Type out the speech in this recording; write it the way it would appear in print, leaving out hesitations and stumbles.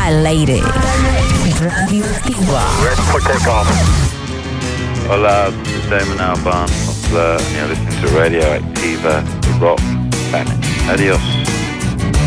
al aire. Radioactiva. Hola, this is Damon Albarn from Blur, and you're listening to Radioactiva, the rock planet. Adios.